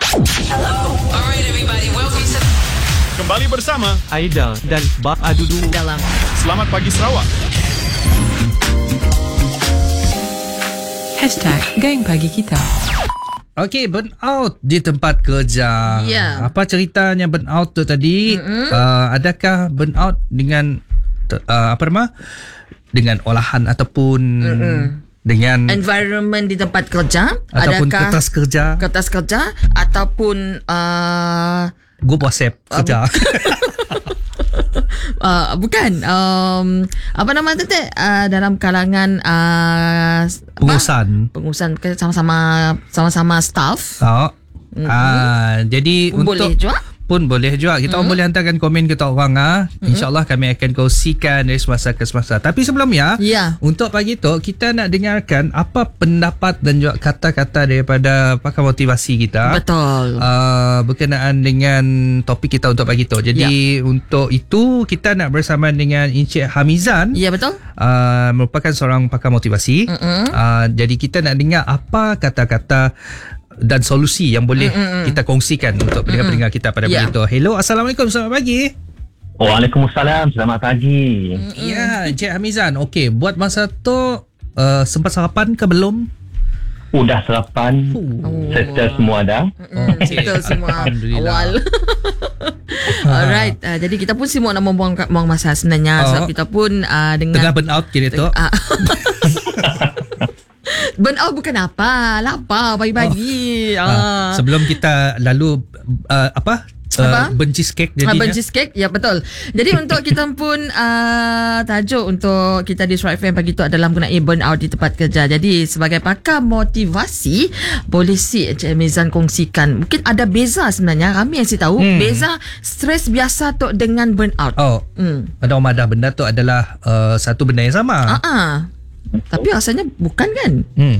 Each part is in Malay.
Alright everybody, welcome to... Kembali bersama Aida dan Bak Adudu dalam Selamat Pagi Sarawak. #Geng Pagi Kita. Okey, burnout di tempat kerja. Ya. Apa ceritanya burnout tu tadi? Adakah burnout dengan dengan olahan ataupun dengan environment di tempat kerja, ataupun adakah kertas kerja, ataupun group WhatsApp kerja. bukan apa nama tu dalam kalangan pengurusan sama-sama staff. Jadi pun boleh juga kita boleh hantarkan komen kita orang InsyaAllah kami akan kongsikan dari semasa ke semasa. Tapi sebelumnya untuk pagi tu kita nak dengarkan apa pendapat dan juga kata-kata daripada pakar motivasi kita. Betul. Berkenaan dengan topik kita untuk pagi tu. Jadi untuk itu kita nak bersama dengan Encik Hamizan. Ya, betul. Merupakan seorang pakar motivasi. Jadi kita nak dengar apa kata-kata dan solusi yang boleh kita kongsikan untuk pendengar-pendengar kita pada pagi itu. Hello, Assalamualaikum, selamat pagi. Waalaikumsalam, selamat pagi. Ya, Encik Hamizan. Okey, buat masa tu sempat sarapan ke belum? Udah sarapan, settle semua dah. Settle semua awal. Alright, jadi kita pun semua nak membuang masa sebenarnya sebab kita pun dengan tengah burnout kira tu. Burnout bukan apa, lapar pagi-pagi. Sebelum kita lalu burnt cheesecake jadinya. Burnt cheesecake, ya betul. Jadi untuk kita pun tajuk untuk kita di Surat FM pagi tu adalah mengenai burnout di tempat kerja. Jadi sebagai pakar motivasi, boleh si Encik Hamizan kongsikan. Mungkin ada beza sebenarnya, kami yang si tahu beza stres biasa tu dengan burnout. Ada orang madah benda tu adalah satu benda yang sama. Tapi rasanya bukan kan?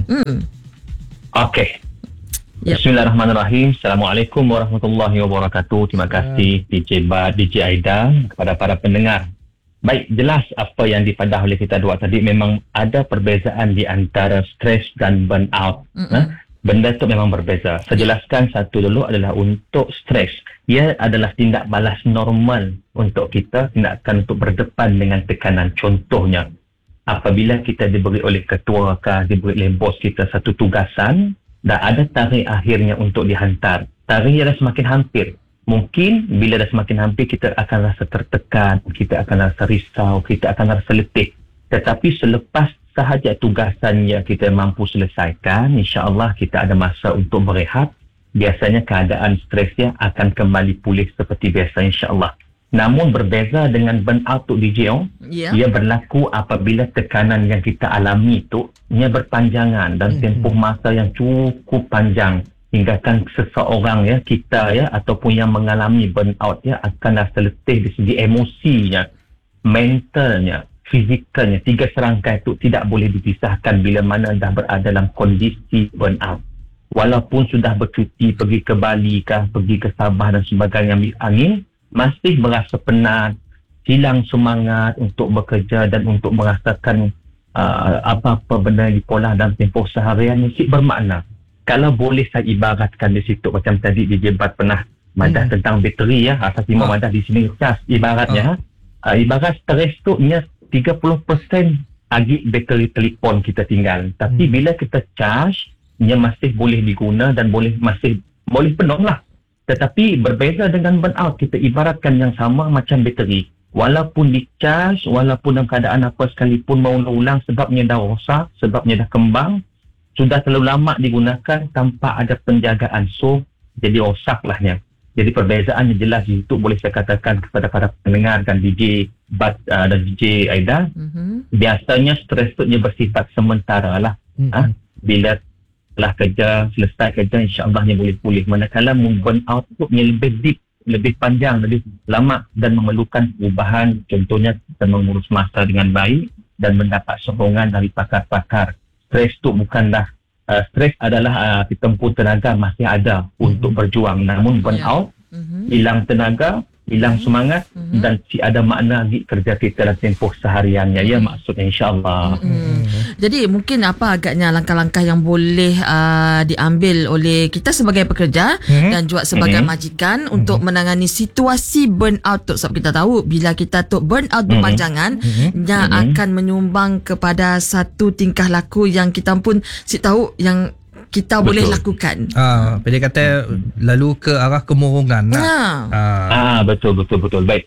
Okey. Bismillahirrahmanirrahim. Assalamualaikum warahmatullahi wabarakatuh. Terima kasih DJ Bad, DJ Aida, kepada para pendengar. Baik, jelas apa yang dipadah oleh kita dua tadi, memang ada perbezaan di antara stres dan burnout. Benda tu memang berbeza. Saya jelaskan satu dulu adalah untuk stres. Ia adalah tindak balas normal untuk kita, tindakan untuk berdepan dengan tekanan. Contohnya, apabila kita diberi oleh ketua diberi oleh bos kita satu tugasan dan ada tarikh akhirnya untuk dihantar. Tarikh dah semakin hampir. Mungkin bila dah semakin hampir kita akan rasa tertekan, kita akan rasa risau, kita akan rasa letih. Tetapi selepas sahaja tugasan yang kita mampu selesaikan, insya-Allah kita ada masa untuk berehat. Biasanya keadaan stresnya akan kembali pulih seperti biasa, insya-Allah. Namun berbeza dengan burnout tu DJ, ia berlaku apabila tekanan yang kita alami itu ia berpanjangan dan tempoh masa yang cukup panjang, hingga kan seseorang kita ataupun yang mengalami burnout akan rasa letih di segi emosinya, mentalnya, fizikalnya. Tiga serangkai itu tidak boleh dipisahkan bila mana dah berada dalam kondisi burnout. Walaupun sudah bercuti pergi ke Bali pergi ke Sabah dan sebagainya ambil angin, masih merasa penat, hilang semangat untuk bekerja dan untuk merasakan apa-apa benda di pola dalam tempoh seharian mesti bermakna. Kalau boleh saya ibaratkan di situ, macam tadi DJ Bat pernah madah tentang bateri asas 5 madah di sini cas. Ibaratnya ibarat stres tu ia 30% lagi bateri telefon kita tinggal. Tapi bila kita charge, ia masih boleh diguna dan masih boleh penuh lah. Tetapi berbeza dengan burnout, kita ibaratkan yang sama macam bateri. Walaupun di-charge, walaupun dalam keadaan apa sekalipun mau ulang sebabnya dah rosak, sebabnya dah kembang, sudah terlalu lama digunakan tanpa ada penjagaan. So, jadi rosak lahnya. Jadi perbezaannya jelas di situ, boleh saya katakan kepada para pendengar dan DJ Bat dan DJ Aida. Biasanya stres itu bersifat sementara lah. Bila setelah kerja, selesai kerja, insya-Allah dia boleh pulih. Manakala burnout tu lebih deep, lebih panjang, lebih lama dan memerlukan perubahan. Contohnya kita mengurus masa dengan baik dan mendapat sokongan dari pakar-pakar. Stres tu bukanlah stres adalah tempur tenaga masih ada untuk berjuang. Namun burnout, hilang tenaga, hilang semangat dan ada makna di kerja kita dalam tempoh sehariannya. Ya, maksudnya insya-Allah. Jadi mungkin apa agaknya langkah-langkah yang boleh diambil oleh kita sebagai pekerja dan juga sebagai majikan untuk menangani situasi burnout tu. Sebab kita tahu bila kita tu burnout berpanjangan yang akan menyumbang kepada satu tingkah laku yang kita pun tahu yang kita boleh lakukan. Dia kata lalu ke arah kemurungan. Betul. Baik.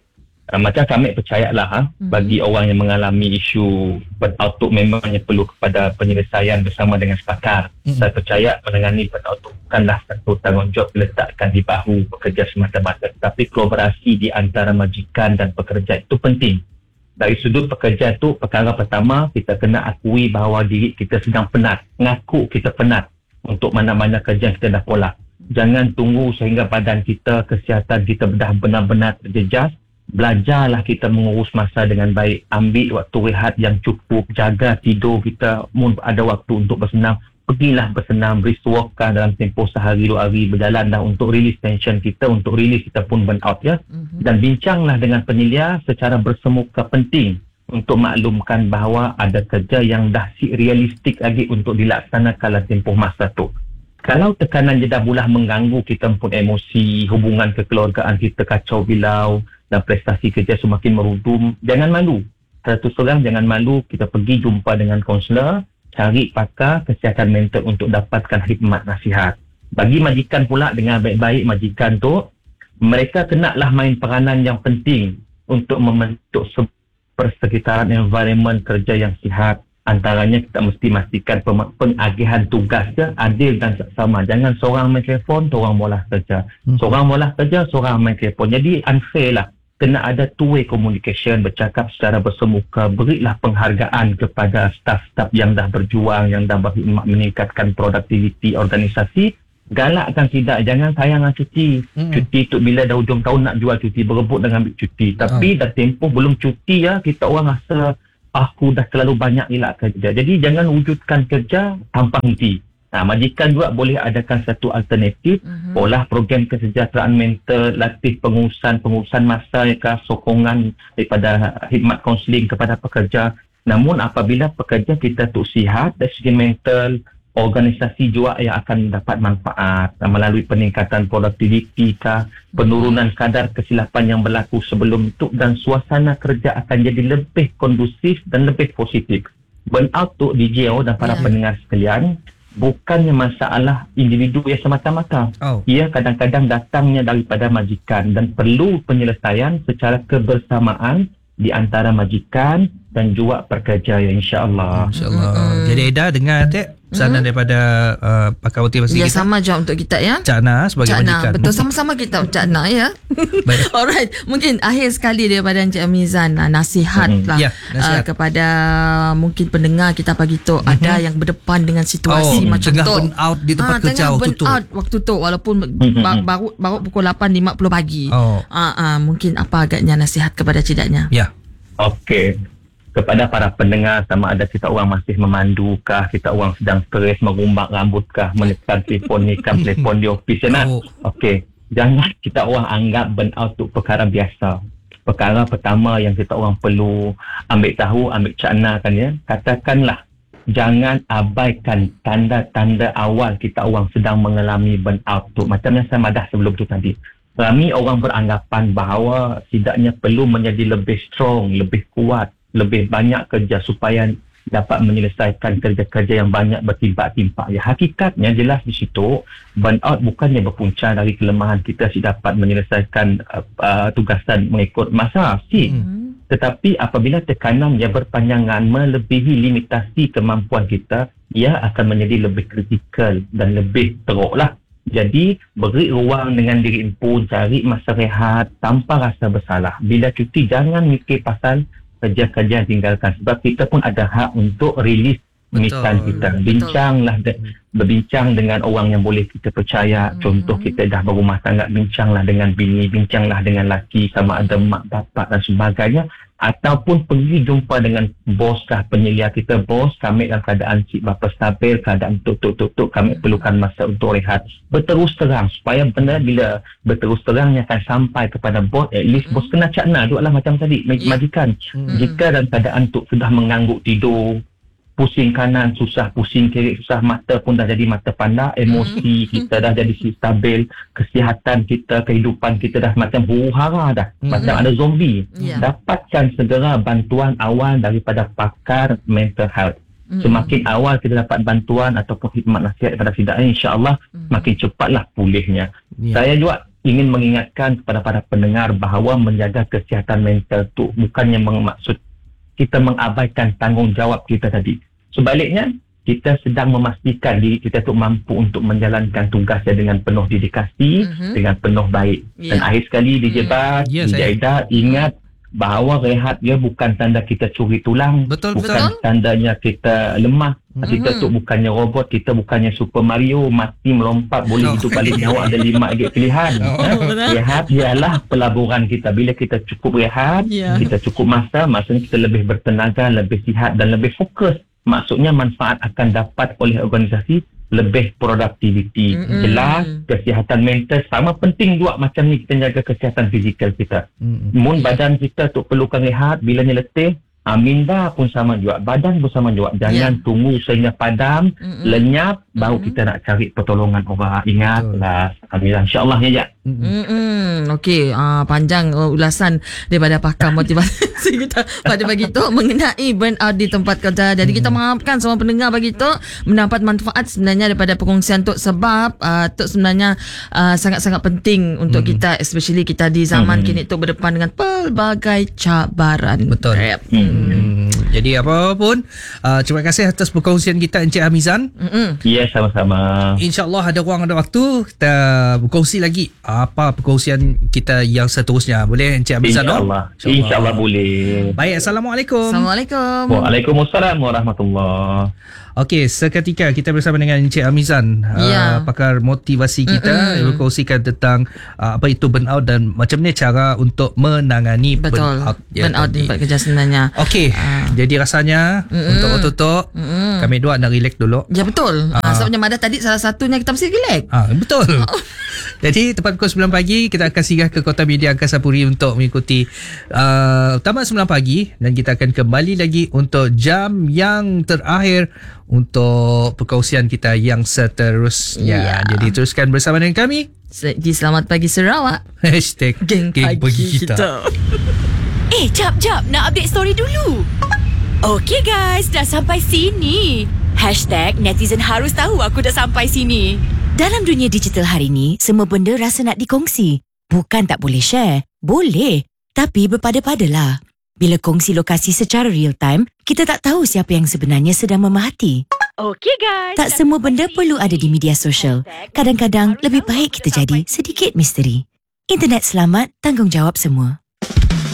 Macam kami percayalah bagi orang yang mengalami isu burnout tu memangnya perlu kepada penyelesaian bersama dengan pakar. Saya percaya menangani burnout tu bukanlah satu tanggungjawab diletakkan di bahu pekerja semata-mata, tetapi kolaborasi di antara majikan dan pekerja itu penting. Dari sudut pekerja tu, perkara pertama kita kena akui bahawa diri kita sedang penat, ngaku kita penat untuk mana-mana kerja kita dah tolak. Jangan tunggu sehingga badan kita, kesihatan kita dah benar-benar terjejas. Belajarlah kita mengurus masa dengan baik, ambil waktu rehat yang cukup, jaga tidur kita, ada waktu untuk bersenam, pergilah bersenam, brisk walk dalam tempoh sehari 2 hari, berjalanlah untuk release tension kita, untuk release kita pun burn out ya. Dan bincanglah dengan penyelia secara bersemuka penting untuk maklumkan bahawa ada kerja yang dah realistik lagi untuk dilaksanakan dalam tempoh masa tu. Kalau tekanan jedah bulah mengganggu kita pun emosi, hubungan kekeluargaan kita kacau bilau dan prestasi kerja semakin merudum, jangan malu. Terus terang jangan malu, kita pergi jumpa dengan kaunselor, cari pakar kesihatan mental untuk dapatkan khidmat nasihat. Bagi majikan pula, dengan baik-baik majikan tu, mereka kenalah main peranan yang penting untuk membentuk persekitaran environment kerja yang sihat. Antaranya kita mesti pastikan pengagihan tugasnya adil dan sama. Jangan seorang main telefon, seorang bolah kerja. Seorang bolah kerja, seorang main telefon. Jadi unfair lah. Kena ada two-way communication, bercakap secara bersemuka. Berilah penghargaan kepada staf-staf yang dah berjuang, yang dah berkhidmat meningkatkan produktiviti organisasi. Galakkan tidak, jangan sayang cuti. Cuti tu bila dah hujung tahun nak jual cuti, berebut dengan ambil cuti. Tapi dah tempoh belum cuti ya, kita orang rasa aku dah terlalu banyak elak kerja. Jadi jangan wujudkan kerja tanpa henti. Majikan juga boleh adakan satu alternatif, olah program kesejahteraan mental, latih pengurusan masa, sokongan daripada khidmat kaunseling kepada pekerja. Namun apabila pekerja kita tu sihat dari segi mental, organisasi juga yang akan dapat manfaat melalui peningkatan produktiviti, penurunan kadar kesilapan yang berlaku sebelum itu, dan suasana kerja akan jadi lebih kondusif dan lebih positif. Burnout tu DJ dan para pendengar sekalian, bukannya masalah individu yang semata-mata. Ia kadang-kadang datangnya daripada majikan dan perlu penyelesaian secara kebersamaan di antara majikan dan juga pekerja ya, insya-Allah. Jadi Aida dengar pesanan daripada pakar motivasi kita. Sama jawab untuk kita ya. Cak Na sebagai majikan. Betul, sama-sama kita Cak Na ya. Alright, mungkin akhir sekali daripada Encik Mizan, nasihat lah kepada mungkin pendengar kita pagi tu ada yang berdepan dengan situasi macam tu. Tengah burn out di tempat kerja waktu tu walaupun baru pukul 8.50 pagi. Mungkin apa agaknya nasihat kepada cidaknya? Okey. Kepada para pendengar, sama ada kita orang masih memandukah, kita orang sedang stres, merumbak rambutkah, menekan telefon ni kan, telefon di office ya nak. Okey, jangan kita orang anggap burnout tu perkara biasa. Perkara pertama yang kita orang perlu ambil tahu, ambil cakna kan ya, katakanlah jangan abaikan tanda-tanda awal kita orang sedang mengalami burnout tu. Macam yang saya madah sebelum tu tadi. Ramai orang beranggapan bahawa setidaknya perlu menjadi lebih strong, lebih kuat, lebih banyak kerja supaya dapat menyelesaikan kerja-kerja yang banyak bertimpak-timpak. Ya, hakikatnya jelas di situ, burnout bukannya berpunca dari kelemahan kita dapat menyelesaikan tugasan mengikut masa. Tetapi apabila tekanan yang berpanjangan melebihi limitasi kemampuan kita, ia akan menjadi lebih kritikal dan lebih teruk lah. Jadi, beri ruang dengan diri pun, cari masa rehat tanpa rasa bersalah. Bila cuti, jangan mikir pasal kerja-kerja yang tinggalkan. Sebab kita pun ada hak untuk release misan kita. Berbincang dengan orang yang boleh kita percaya. Contoh, kita dah berumah tangga, bincanglah dengan bini, bincanglah dengan laki, sama ada mak, bapak dan sebagainya. Ataupun pergi jumpa dengan bos kah, penyelia kita. Bos, kami dalam keadaan cik bapa stabil, keadaan tuk, kami perlukan masa untuk rehat. Berterus terang, supaya benar bila berterus terangnya akan sampai kepada bos, at least bos kena cakna juga lah macam tadi, majikan. Jika dalam keadaan tuk sudah mengangguk tidur, pusing kanan susah, pusing kiri susah, mata pun dah jadi mata panda, emosi kita dah jadi stabil, kesihatan kita, kehidupan kita dah macam huru-hara dah, macam ada zombie. Dapatkan segera bantuan awal daripada pakar mental health. Semakin awal kita dapat bantuan ataupun khidmat nasihat daripada sidang ini, insya-Allah makin cepatlah pulihnya. Saya juga ingin mengingatkan kepada para pendengar bahawa menjaga kesihatan mental tu bukannya bermaksud kita mengabaikan tanggungjawab kita tadi. Sebaliknya, kita sedang memastikan diri kita tu mampu untuk menjalankan tugasnya dengan penuh dedikasi, dengan penuh baik. Dan akhir sekali DJ Bad, DJ Aida, ingat bahawa rehat dia bukan tanda kita curi tulang, bukan tandanya kita lemah. Kita tu bukannya robot, kita bukannya Super Mario, mati melompat boleh hidup balik nyawa, ada 5 lagi pilihan. Rehat ialah pelaburan kita. Bila kita cukup rehat, kita cukup maksudnya kita lebih bertenaga, lebih sihat dan lebih fokus. Maksudnya manfaat akan dapat oleh organisasi, lebih produktiviti. Jelas, kesihatan mental sama penting juga macam ni kita jaga kesihatan fizikal kita. Mun badan kita tu perlukan rehat, bilanya letih, minda pun sama juga, badan pun sama juga. Jangan tunggu sehingga padam, lenyap, baru kita nak cari pertolongan orang. Ingatlah, alhamdulillah, insyaAllah ya. Okey, panjang ulasan daripada pakar motivasi kita pada pagi tu mengenai burnout di tempat kerja. Jadi kita mengharapkan semua pendengar pagi tu mendapat manfaat sebenarnya daripada perkongsian tu, sebab tu sebenarnya sangat-sangat penting untuk kita, especially kita di zaman kini tu berdepan dengan pelbagai cabaran. Betul. Jadi apapun, terima kasih atas perkongsian kita Encik Hamizan. Ya, sama-sama. InsyaAllah ada ruang, ada waktu, kita berkongsi lagi apa perkongsian kita yang seterusnya. Boleh Encik Hamizan? InsyaAllah boleh. Baik, Assalamualaikum. Assalamualaikum. Waalaikumsalam warahmatullahi. Okey, seketika kita bersama dengan Encik Hamizan, pakar motivasi kita, berkongsikan tentang apa itu burnout dan macam ni cara untuk menangani burnout. Burnout di tempat kerja sebenarnya. Okey, jadi rasanya untuk tutup, kami dua nak relax dulu. Ya, betul. Sebabnya Mada tadi salah satunya kita mesti relax. Betul. Jadi tepat pukul 9 pagi kita akan singgah ke Kota Media Angkasa Puri untuk mengikuti Tamat 9 pagi, dan kita akan kembali lagi untuk jam yang terakhir untuk perkongsian kita yang seterusnya. Jadi teruskan bersama dengan kami di Selamat Pagi Sarawak. #Geng Pagi Kita. Jap, nak update story dulu. Okey guys, dah sampai sini. #netizen harus tahu aku dah sampai sini. Dalam dunia digital hari ni, semua benda rasa nak dikongsi. Bukan tak boleh share, boleh. Tapi berpada-padalah. Bila kongsi lokasi secara real time, kita tak tahu siapa yang sebenarnya sedang memerhati. Okey guys. Tak semua benda perlu ada di media sosial. Kadang-kadang lebih baik kita jadi sedikit misteri. Internet selamat, tanggungjawab semua.